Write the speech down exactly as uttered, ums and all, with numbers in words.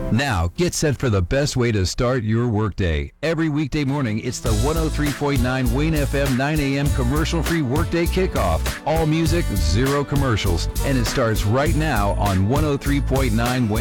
Now, get set for the best way to start your workday. Every weekday morning, it's the one oh three point nine Wayne F M nine a.m. commercial-free workday kickoff. All music, zero commercials, and it starts right now on one oh three point nine Wayne.